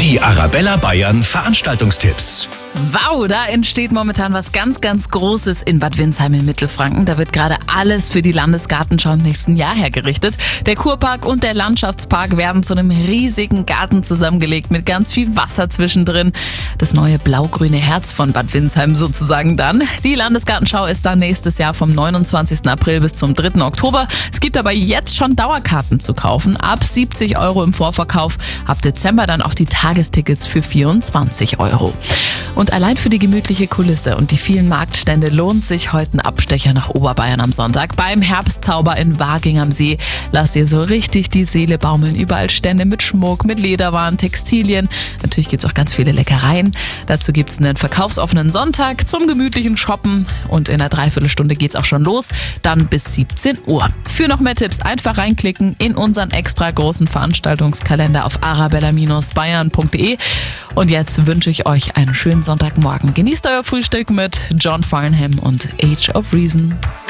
Die Arabella Bayern Veranstaltungstipps. Wow, da entsteht momentan was ganz, ganz Großes in Bad Windsheim in Mittelfranken. Da wird gerade alles für die Landesgartenschau im nächsten Jahr hergerichtet. Der Kurpark und der Landschaftspark werden zu einem riesigen Garten zusammengelegt mit ganz viel Wasser zwischendrin. Das neue blau-grüne Herz von Bad Windsheim sozusagen dann. Die Landesgartenschau ist dann nächstes Jahr vom 29. April bis zum 3. Oktober. Es gibt aber jetzt schon Dauerkarten zu kaufen. Ab 70 € im Vorverkauf. Ab Dezember dann auch die Tagestickets für 24 €. Und allein für die gemütliche Kulisse und die vielen Marktstände lohnt sich heute ein Abstecher nach Oberbayern am Sonntag. Beim Herbstzauber in Waging am See lasst ihr so richtig die Seele baumeln. Überall Stände mit Schmuck, mit Lederwaren, Textilien. Natürlich gibt es auch ganz viele Leckereien. Dazu gibt es einen verkaufsoffenen Sonntag zum gemütlichen Shoppen. Und in einer Dreiviertelstunde geht es auch schon los. Dann bis 17 Uhr. Für noch mehr Tipps einfach reinklicken in unseren extra großen Veranstaltungskalender auf arabella-bayern.de. Und jetzt wünsche ich euch einen schönen Sonntagmorgen. Genießt euer Frühstück mit John Farnham und Age of Reason.